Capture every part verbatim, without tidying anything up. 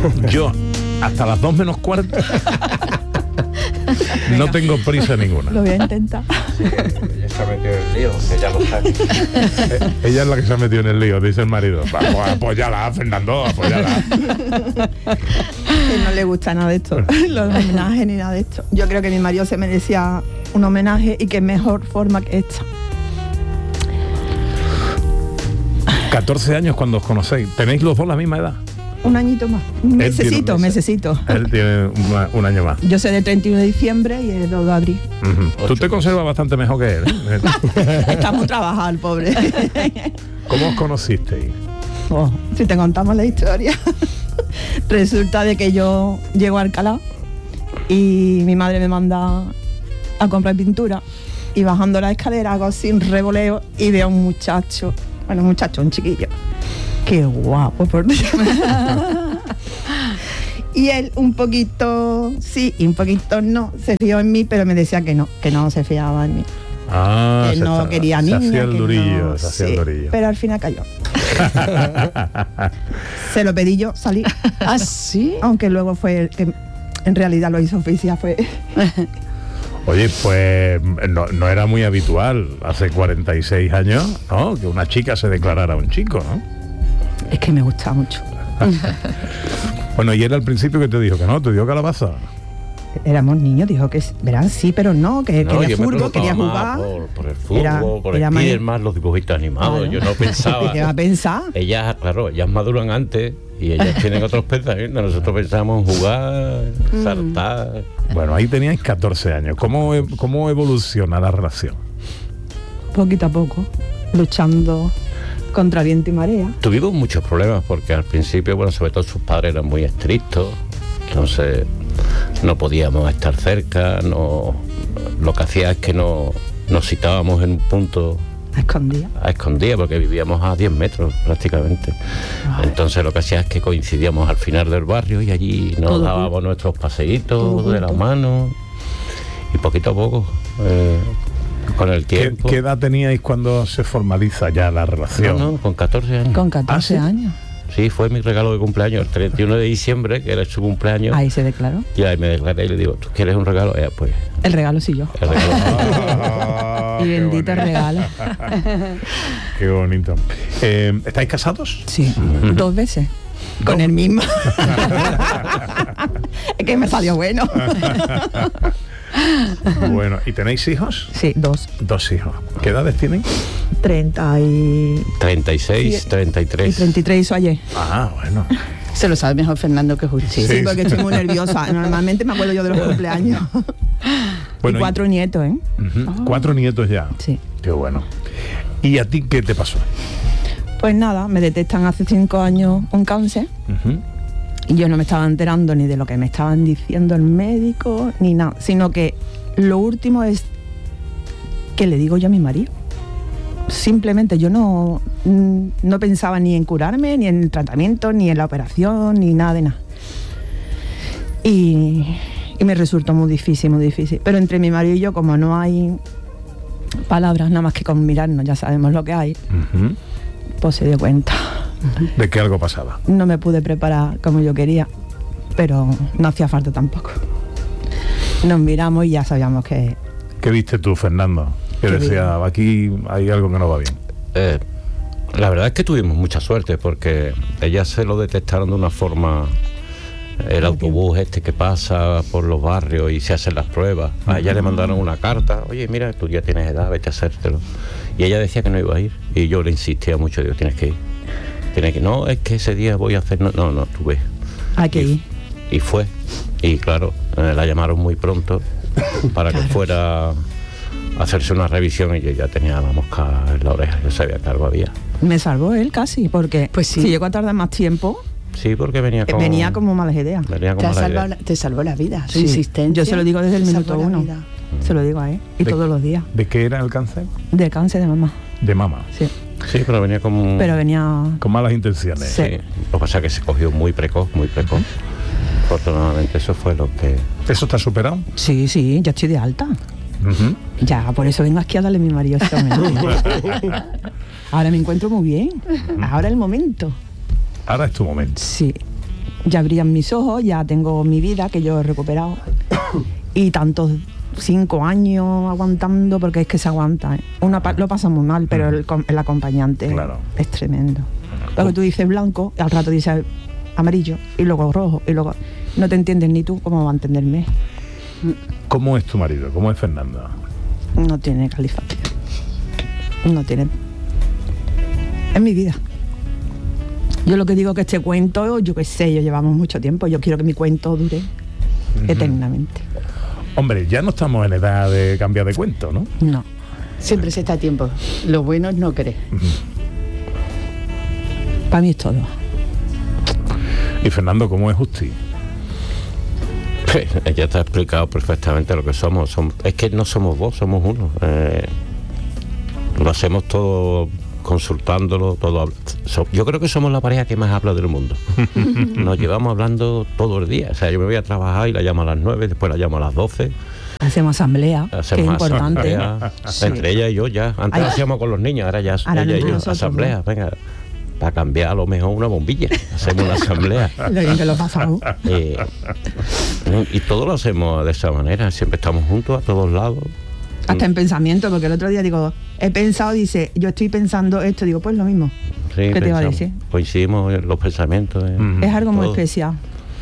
Yo, hasta las dos menos cuarto, no tengo prisa ninguna. Lo voy a intentar. Sí, ella se ha metido en el lío, que ya lo sabe. Eh, ella es la que se ha metido en el lío, dice el marido. Vamos, apóyala, Fernando, apóyala. Que no le gusta nada de esto, los homenajes ni nada de esto. Yo creo que mi marido se merecía un homenaje y que mejor forma que esta. catorce años cuando os conocéis. ¿Tenéis los dos la misma edad? Un añito más. Necesito, necesito. Él tiene una, un año más. Yo soy del treinta y uno de diciembre y el dos de abril. Uh-huh. Tú te conservas bastante mejor que él, ¿eh? Está muy trabajado el pobre. ¿Cómo os conocisteis? Oh, si te contamos la historia. Resulta de que yo llego a Alcalá y mi madre me manda a comprar pintura y bajando la escalera hago así un revoleo y veo a un muchacho, bueno, un muchacho, un chiquillo. Qué guapo, por Dios. Y él un poquito sí y un poquito no, se fió en mí, pero me decía que no, que no se fiaba en mí. Ah, que no está, quería se niña. Hacía el durillo, no, se hacía sí, el durillo. Pero al final cayó. Se lo pedí yo, salí. ¿Ah, sí? Aunque luego fue el que en realidad lo hizo oficial, fue... Oye, pues no, no era muy habitual hace cuarenta y seis años, ¿no? Que una chica se declarara a un chico, ¿no? Es que me gusta mucho. Bueno, y él al principio que te dijo que no, te dio calabaza. Éramos niños, dijo que verán sí, pero no, que No, quería yo me fútbol, quería preocupaba jugar. más Por, por el fútbol, Era- por era el más- Spiderman, los dibujitos animados. Claro. Yo no pensaba. ¿Qué va a pensar? Ellas, claro, ellas maduran antes y ellas tienen otros pensamientos. Nosotros pensamos en jugar, saltar. Bueno, ahí teníais catorce años. ¿Cómo, e- cómo evoluciona la relación? Poquito a poco, luchando contra viento y marea. Tuvimos muchos problemas porque al principio, bueno, sobre todo sus padres eran muy estrictos, entonces no podíamos estar cerca, no, lo que hacía es que no, nos citábamos en un punto A escondidas. a escondidas porque vivíamos a diez metros prácticamente. Ay. Entonces lo que hacía es que coincidíamos al final del barrio y allí nos Todo dábamos junto. nuestros paseitos Todo de la junto. mano y poquito a poco, eh, con el ¿Qué, tiempo. qué edad teníais cuando se formaliza ya la relación? No, no, con catorce años. Con catorce ¿Ah, sí? años. Sí, fue mi regalo de cumpleaños, el treinta y uno de diciembre, que era su cumpleaños. Ahí se declaró. Y ahí me declaré y le digo, ¿tú quieres un regalo? Ella, pues, El regalo sí yo. el regalo. Ah, Y qué bendito bonito. regalo. Qué bonito. Eh, ¿Estáis casados? Sí, dos veces. Con el mismo. Es que me salió bueno. Bueno, ¿y tenéis hijos? Sí, dos. Dos hijos. ¿Qué edades tienen? Treinta y... treinta y seis, treinta y Y tres. treinta y tres hizo ayer. Ah, bueno. Se lo sabe mejor Fernando que Justi. Sí, Sí, porque sí. estoy muy nerviosa. Normalmente me acuerdo yo de los cumpleaños. Bueno, y cuatro nietos, ¿eh? Ujú. Cuatro nietos ya. Sí. Qué bueno. ¿Y a ti qué te pasó? Pues nada, me detectan hace cinco años un cáncer Ujú. y yo no me estaba enterando ni de lo que me estaban diciendo el médico ni nada, sino que lo último es que le digo yo a mi marido. Simplemente yo no, mm, no pensaba ni en curarme, ni en el tratamiento, ni en la operación, ni nada de nada. Y, y me resultó muy difícil, muy difícil. Pero entre mi marido y yo, como no hay palabras nada más que con mirarnos, ya sabemos lo que hay, Ujú. pues se dio cuenta. De que algo pasaba. No me pude preparar como yo quería, pero no hacía falta tampoco. Nos miramos y ya sabíamos que... ¿Qué viste tú, Fernando? Que ¿Qué decía, aquí hay algo que no va bien. Eh, la verdad es que tuvimos mucha suerte porque ella se lo detectaron de una forma, el autobús este que pasa por los barrios y se hacen las pruebas. A ella le mandaron una carta, oye, mira, tú ya tienes edad, vete a hacértelo. Y ella decía que no iba a ir y yo le insistía mucho, digo, tienes que ir. Tienes que no, es que ese día voy a hacer, no, no, no tú ves. Hay que ir. Y fue, y claro, eh, la llamaron muy pronto para que fuera a hacerse una revisión y yo ya tenía la mosca en la oreja, yo sabía que algo había. Me salvó él casi, porque Pues sí. si llegó a tardar más tiempo, Sí, porque venía eh, con... venía como malas ideas. venía con Te, ha mala salvado idea. la, te salvó la vida, su Sí. insistencia. Yo se lo digo desde el te minuto salvó la uno. vida. Se lo digo a él. Y De- todos los días. ¿De qué era el cáncer? De cáncer de mamá. De mama. Sí. Sí, pero venía con... Pero venía... Con malas intenciones. Sí. Sí, lo que pasa es que se cogió muy precoz, muy precoz. Afortunadamente eso fue lo que... ¿Eso está superado? Sí, sí, ya estoy de alta. Ujú. Ya, por eso vengo aquí a darle a mi marido este homenaje. Ahora me encuentro muy bien. Ahora es el momento. Ahora es tu momento. Sí. ya brillan mis ojos, ya tengo mi vida que yo he recuperado. Y tantos cinco años aguantando, porque es que se aguanta, ¿eh? Una pa- lo pasa muy mal, pero el, com- el acompañante Claro. es tremendo. Porque tú dices blanco, y al rato dices amarillo, y luego rojo, y luego no te entiendes ni tú cómo va a entenderme. ¿Cómo es tu marido? ¿Cómo es Fernando? No tiene calificación. No tiene. Es mi vida. Yo lo que digo que este cuento, yo qué sé, yo llevamos mucho tiempo, yo quiero que mi cuento dure uh-huh. eternamente. Hombre, ya no estamos en edad de cambiar de cuento, ¿no? No. Siempre se está a tiempo. Lo bueno es no querer. Uh-huh. Para mí es todo. Y Fernando, ¿cómo es Justi? Ella te ha explicado perfectamente lo que somos. somos es que no somos vos, somos uno. Eh, lo hacemos todo consultándolo, todo. So, yo creo que somos la pareja que más habla del mundo. Nos llevamos hablando todo el día. O sea, yo me voy a trabajar y la llamo a las nueve, después la llamo a las doce. Hacemos asamblea, Hacemos que es importante. Asamblea, sí. Entre ella y yo ya. Antes Ay, hacíamos con los niños, ahora ya ahora ella y yo. nosotros, Asamblea, ¿no? venga. Para cambiar a lo mejor una bombilla. Hacemos una asamblea. Lo bien que lo pasamos. Eh, y todo lo hacemos de esa manera. Siempre estamos juntos a todos lados. Hasta en pensamiento, porque el otro día digo, he pensado, dice, yo estoy pensando esto, digo, pues lo mismo. Sí, ¿Qué te iba a pensamos, decir? Coincidimos en los pensamientos. eh. Mm. Es algo muy Todo. especial.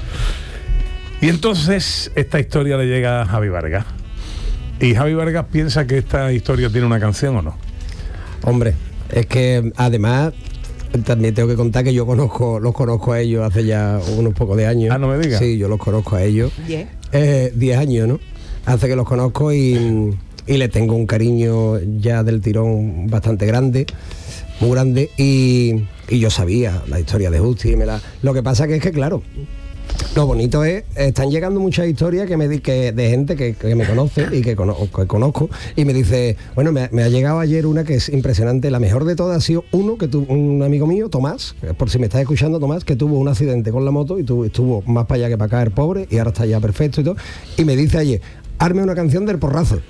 Y entonces esta historia le llega a Javi Vargas. ¿Y Javi Vargas piensa que esta historia tiene una canción o no? Hombre, es que además también tengo que contar que yo conozco, los conozco a ellos hace ya unos pocos de años. Ah, no me digas. Sí, yo los conozco a ellos. Yeah. Eh, diez años, ¿no? Hace que los conozco y, y le tengo un cariño ya del tirón bastante grande, muy grande, y, y yo sabía la historia de Justi. Me la, lo que pasa que es que, claro, lo bonito es, están llegando muchas historias que me di, que, de gente que, que me conoce y que, cono, que conozco, y me dice, bueno, me, me ha llegado ayer una que es impresionante. La mejor de todas ha sido uno que tuvo un amigo mío, Tomás, por si me estás escuchando, Tomás, que tuvo un accidente con la moto y tuvo, estuvo más para allá que para acá, el pobre, y ahora está ya perfecto y todo, y me dice ayer, arme una canción del porrazo.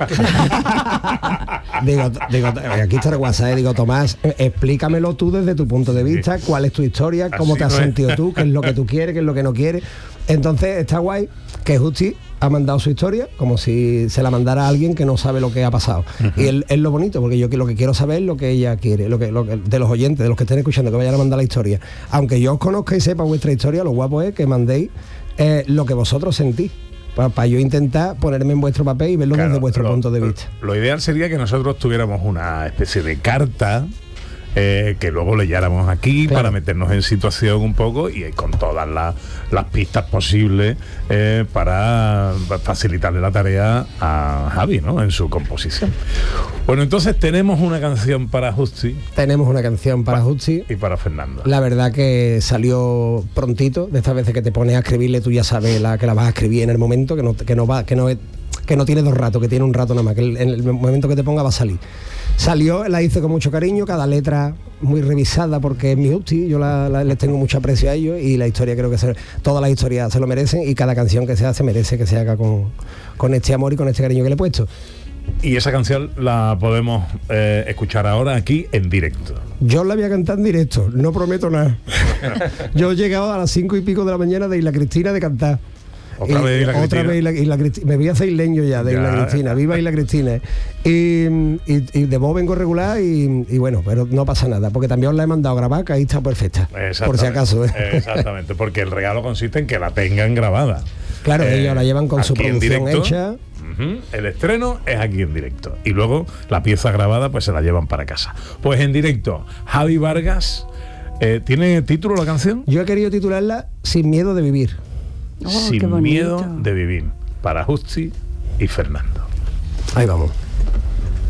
digo, digo, aquí está el WhatsApp, eh, digo, Tomás, explícamelo tú desde tu punto de vista, cuál es tu historia, cómo Así te has no es. sentido tú, qué es lo que tú quieres, qué es lo que no quieres. Entonces está guay que Justi ha mandado su historia como si se la mandara a alguien que no sabe lo que ha pasado. Uh-huh. Y es, es lo bonito, porque yo lo que quiero saber es lo que ella quiere, lo que, lo que, de los oyentes, de los que estén escuchando, que vayan a mandar la historia. Aunque yo os conozca y sepa vuestra historia, lo guapo es que mandéis eh, lo que vosotros sentís. Para pa yo intentar ponerme en vuestro papel y verlo Claro, desde vuestro lo, punto de vista. Lo, lo ideal sería que nosotros tuviéramos una especie de carta eh, que luego leyéramos aquí, claro, para meternos en situación un poco y eh, con todas la, las pistas posibles eh, para facilitarle la tarea a Javi, ¿no? En su composición. Bueno, entonces tenemos una canción para Justi. Tenemos una canción para pa Justi. Y para Fernando. La verdad que salió prontito, de estas veces que te pones a escribirle, tú ya sabes la, que la vas a escribir en el momento, que no, que no va, que no es, que no tiene dos ratos, que tiene un rato nada más, que el, en el momento que te ponga va a salir. Salió, la hice con mucho cariño, cada letra muy revisada porque es mi Justi, yo la, la, les tengo mucho aprecio a ellos y la historia creo que se, todas las historias se lo merecen y cada canción que se hace merece que se haga con, con este amor y con este cariño que le he puesto. Y esa canción la podemos eh, escuchar ahora aquí en directo. Yo la voy a cantar en directo, no prometo nada. Yo he llegado a las cinco y pico de la mañana de Isla Cristina de cantar. Otra y, vez Isla otra Cristina. vez Isla, Isla Cristina. Me voy a hacer isleño ya de ya. Isla Cristina. Viva Isla Cristina. Y, y, y de vos vengo regular y, y bueno, pero no pasa nada, porque también os la he mandado a grabar, que ahí está perfecta. Por si acaso. ¿eh? Exactamente, porque el regalo consiste en que la tengan grabada. Claro, eh, ellos la llevan con su producción directo, hecha. Uh-huh, el estreno es aquí en directo. Y luego la pieza grabada pues se la llevan para casa. Pues en directo, Javi Vargas. Eh, ¿Tiene título la canción? Yo he querido titularla Sin miedo de vivir. Oh, Sin miedo de vivir, para Justi y Fernando. Ahí vamos.